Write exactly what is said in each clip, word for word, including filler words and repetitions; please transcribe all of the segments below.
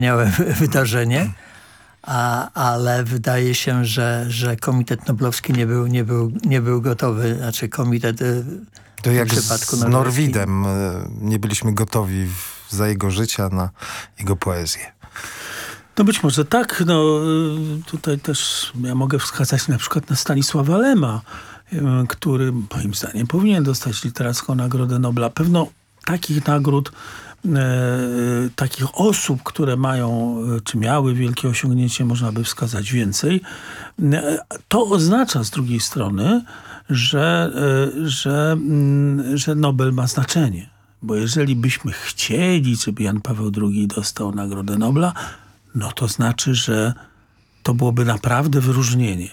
wspaniałe wydarzenie, a, ale wydaje się, że, że Komitet Noblowski nie był, nie był, nie był gotowy, znaczy komitet w To jak przypadku z Norwidem. Nie byliśmy gotowi w, za jego życia na jego poezję. No być może tak. No, tutaj też ja mogę wskazać na przykład na Stanisława Lema, który moim zdaniem powinien dostać Literacką Nagrodę Nobla. Pewno takich nagród, e, takich osób, które mają, czy miały wielkie osiągnięcie, można by wskazać więcej. E, to oznacza z drugiej strony, że, e, że, m, że Nobel ma znaczenie. Bo jeżeli byśmy chcieli, żeby Jan Paweł drugi dostał Nagrodę Nobla, no to znaczy, że to byłoby naprawdę wyróżnienie.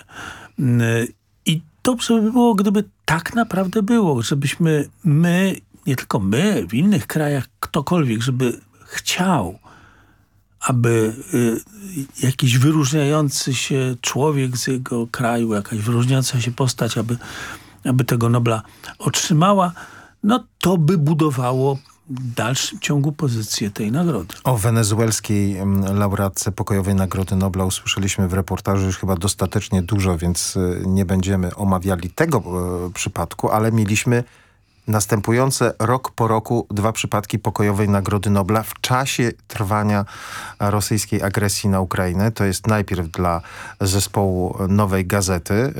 I dobrze by było, gdyby tak naprawdę było, żebyśmy my, nie tylko my, w innych krajach ktokolwiek, żeby chciał, aby y, jakiś wyróżniający się człowiek z jego kraju, jakaś wyróżniająca się postać, aby, aby tego Nobla otrzymała, no to by budowało w dalszym ciągu pozycję tej nagrody. O wenezuelskiej laureatce pokojowej Nagrody Nobla usłyszeliśmy w reportażu już chyba dostatecznie dużo, więc nie będziemy omawiali tego e, przypadku, ale mieliśmy następujące rok po roku dwa przypadki pokojowej Nagrody Nobla w czasie trwania rosyjskiej agresji na Ukrainę. To jest najpierw dla zespołu Nowej Gazety, e,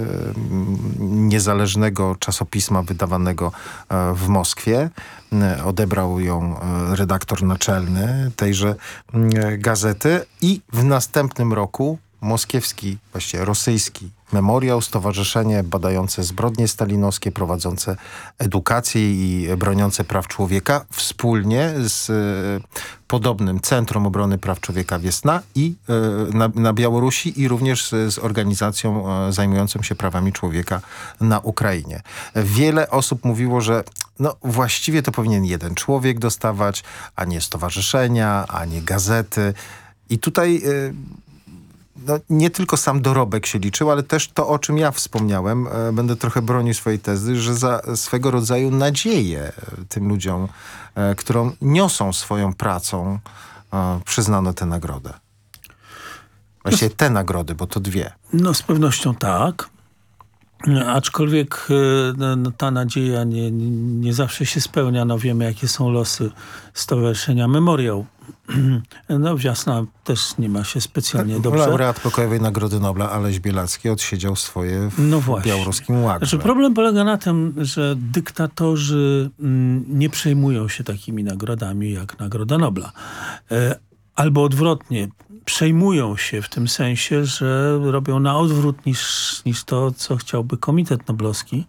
niezależnego czasopisma wydawanego e, w Moskwie. Odebrał ją redaktor naczelny tejże gazety i w następnym roku moskiewski, właściwie rosyjski memoriał, stowarzyszenie badające zbrodnie stalinowskie, prowadzące edukację i broniące praw człowieka wspólnie z podobnym Centrum Obrony Praw Człowieka Wiesna i na, na Białorusi i również z, z organizacją zajmującą się prawami człowieka na Ukrainie. Wiele osób mówiło, że no właściwie to powinien jeden człowiek dostawać, a nie stowarzyszenia, a nie gazety. I tutaj y, no, nie tylko sam dorobek się liczył, ale też to, o czym ja wspomniałem. Y, będę trochę bronił swojej tezy, że za swego rodzaju nadzieję tym ludziom, y, którą niosą swoją pracą, y, przyznano tę nagrodę. Właściwie te nagrody, bo to dwie. No z pewnością tak. Aczkolwiek no, ta nadzieja nie, nie, nie zawsze się spełnia. No wiemy, jakie są losy Stowarzyszenia Memoriał. No Wiasna też nie ma się specjalnie dobrze. Laureat pokojowej Nagrody Nobla Aleś Bielacki odsiedział swoje w no białoruskim Łagrze. Znaczy, problem polega na tym, że dyktatorzy mm, nie przejmują się takimi nagrodami jak Nagroda Nobla. E, albo odwrotnie, przejmują się w tym sensie, że robią na odwrót niż, niż to, co chciałby Komitet Noblowski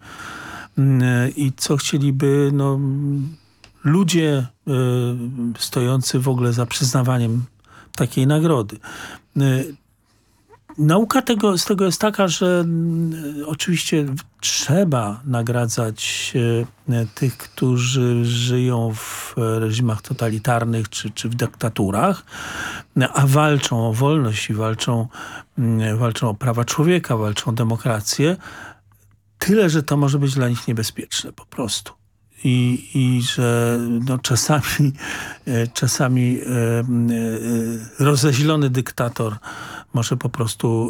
i co chcieliby no, ludzie y, stojący w ogóle za przyznawaniem takiej nagrody. Y, Nauka tego, z tego jest taka, że y, oczywiście trzeba nagradzać y, tych, którzy żyją w reżimach totalitarnych czy, czy w dyktaturach, a walczą o wolność i walczą, y, walczą o prawa człowieka, walczą o demokrację. Tyle, że to może być dla nich niebezpieczne po prostu. I, i że no, czasami, czasami e, e, rozeźlony dyktator może po prostu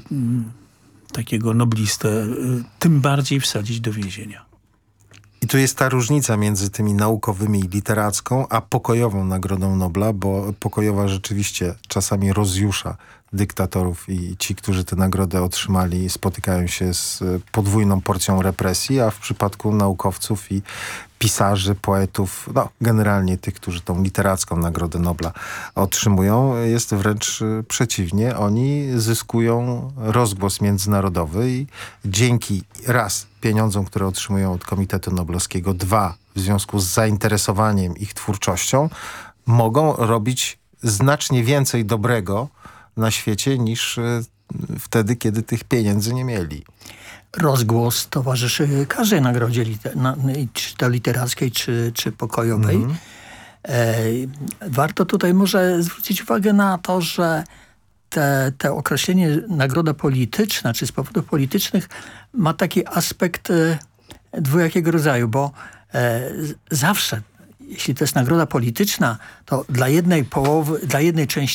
e, takiego noblistę e, tym bardziej wsadzić do więzienia. I tu jest ta różnica między tymi naukowymi i literacką, a pokojową Nagrodą Nobla, bo pokojowa rzeczywiście czasami rozjusza dyktatorów i ci, którzy tę nagrodę otrzymali, spotykają się z podwójną porcją represji, a w przypadku naukowców i pisarzy, poetów, no generalnie tych, którzy tą literacką Nagrodę Nobla otrzymują, jest wręcz przeciwnie. Oni zyskują rozgłos międzynarodowy i dzięki raz pieniądzom, które otrzymują od Komitetu Noblowskiego, dwa w związku z zainteresowaniem ich twórczością, mogą robić znacznie więcej dobrego na świecie niż wtedy, kiedy tych pieniędzy nie mieli. Rozgłos towarzyszy każdej nagrodzie, liter- na, czy to literackiej, czy, czy pokojowej. Mm-hmm. E, warto tutaj może zwrócić uwagę na to, że te, te określenie nagroda polityczna, czy z powodów politycznych ma taki aspekt e, dwojakiego rodzaju, bo e, zawsze jeśli to jest nagroda polityczna, to dla jednej połowy, dla jednej części